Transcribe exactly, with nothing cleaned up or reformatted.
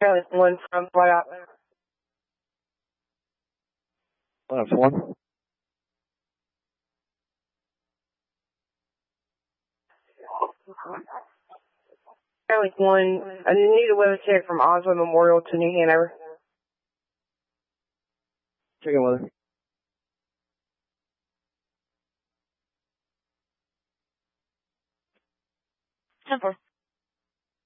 Charlie one from White Out. Left one. Charlie one, I need a weather check from Oswald Memorial to New Hanover. Checking weather. ten four.